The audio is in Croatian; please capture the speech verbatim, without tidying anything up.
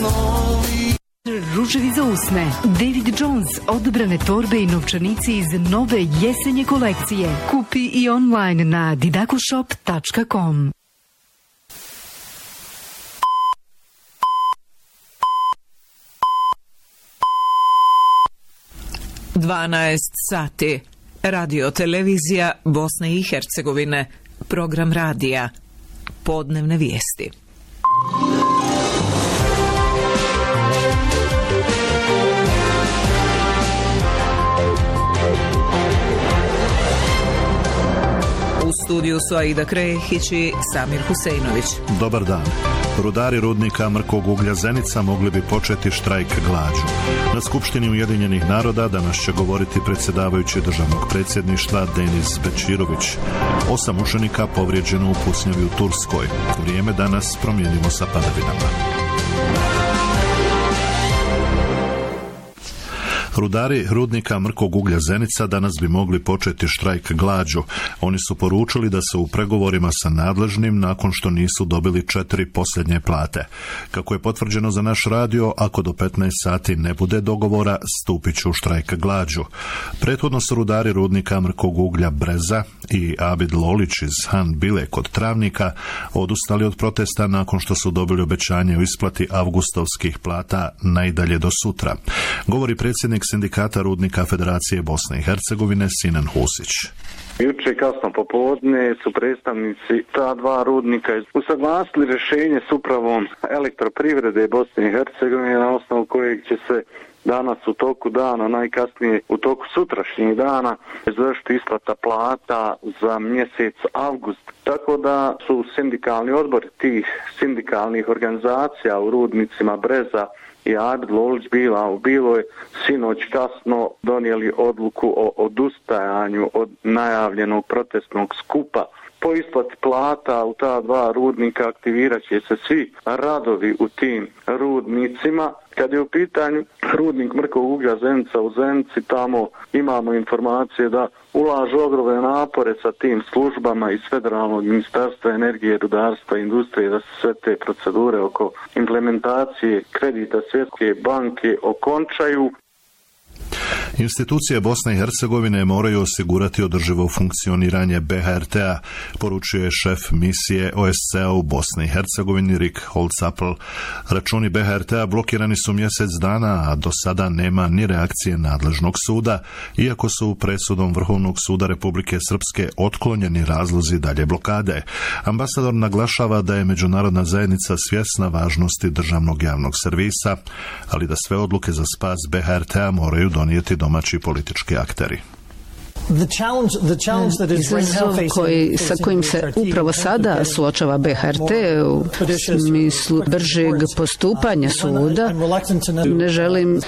Ruževi za usne, David Jones, odabrane torbe i novčanici iz nove jesenje kolekcije. Kupi i online na didakushop tačka com. dvanaest sati. Radio televizija Bosne i Hercegovine. Program radija. Podnevne vijesti. U studiju su Aida Krehić i Samir Huseinović. Dobar dan. Rudari rudnika Mrkog uglja Zenica mogli bi početi štrajk glađu. Na Skupštini Ujedinjenih naroda danas će govoriti predsjedavajući državnog predsjedništva Denis Bečirović. Osam učenika povrijeđeno u pucnjavi u Turskoj. Vrijeme danas promijenimo sa padavinama. Rudari rudnika Mrkog uglja Zenica danas bi mogli početi štrajk glađu. Oni su poručili da se u pregovorima sa nadležnim nakon što nisu dobili četiri posljednje plate. Kako je potvrđeno za naš radio, ako do petnaest sati ne bude dogovora, stupit će u štrajk glađu. Prethodno su rudari rudnika Mrkog uglja Breza i Abid Lolić iz Han Bile kod Travnika odustali od protesta nakon što su dobili obećanje o isplati avgustovskih plata najdalje do sutra. Govori predsjednik Sindikata rudnika Federacije Bosne i Hercegovine Sinan Husić. Juče kasno popodne su predstavnici ta dva rudnika usaglasili rješenje s upravom elektroprivrede Bosne i Hercegovine na osnovu kojeg će se danas u toku dana, najkasnije u toku sutrašnjeg dana, izvršiti isplata plata za mjesec avgust. Tako da su sindikalni odbori tih sindikalnih organizacija u rudnicima Breza i Abid Lolić bila u Biloj sinoć kasno donijeli odluku o odustajanju od najavljenog protestnog skupa. Po isplati plata u ta dva rudnika aktivirat će se svi radovi u tim rudnicima. Kad je u pitanju rudnik Mrkog uglja Zenica u Zenici, tamo imamo informacije da ulažu ogromne napore sa tim službama iz Federalnog ministarstva energije, rudarstva i industrije da se sve te procedure oko implementacije kredita Svjetske banke okončaju. Institucije Bosne i Hercegovine moraju osigurati održivo funkcioniranje B H R T-a, poručuje šef misije O S C-a u Bosni i Hercegovini Rick Holzapfel. Računi B H R T-a blokirani su mjesec dana, a do sada nema ni reakcije nadležnog suda, iako su presudom Vrhovnog suda Republike Srpske otklonjeni razlozi dalje blokade. Ambasador naglašava da je međunarodna zajednica svjesna važnosti državnog javnog servisa, ali da sve odluke za spas B H R T-a moraju donijeti domaći politički akteri. Izazov koji, sa kojim se upravo sada suočava B H R T u smislu bržeg postupanja suda, ne želim